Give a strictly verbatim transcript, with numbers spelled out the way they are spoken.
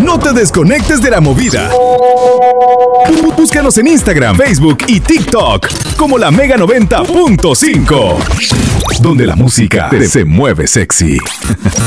No te desconectes de la movida. Búscanos en Instagram, Facebook y TikTok como la Mega noventa punto cinco, donde la música se mueve sexy.